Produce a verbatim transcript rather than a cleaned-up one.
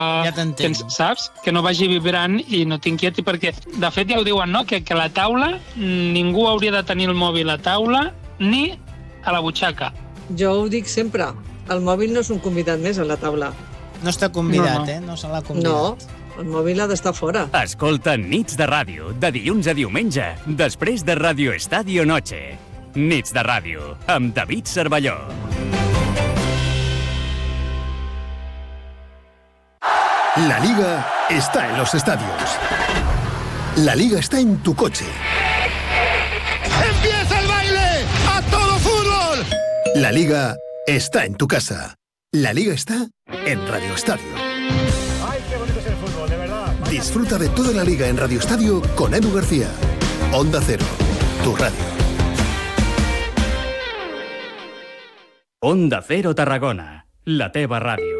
Ja t'entenc. Saps? Que no vagi vibrant i no t'inquieti, perquè de fet ja ho diuen, no? Que, que la taula, ningú hauria de tenir el mòbil a taula ni a la butxaca. Jo ho dic sempre, el mòbil no és un convidat més a la taula. No està convidat, No, no. eh? No se l'ha convidat. No, el mòbil ha d'estar fora. Escolta Nits de Ràdio, de dilluns a diumenge, després de Radio Estadio Noche. Nits de Ràdio, amb David Cervelló. La Liga está en los estadios. La Liga está en tu coche. ¡Empieza el baile! ¡A todo fútbol! La Liga está en tu casa. La Liga está en Radio Estadio. ¡Ay, qué bonito es el fútbol, de verdad! Disfruta de toda la Liga en Radio Estadio con Edu García. Onda Cero, tu radio. Onda Cero Tarragona, la teva ràdio.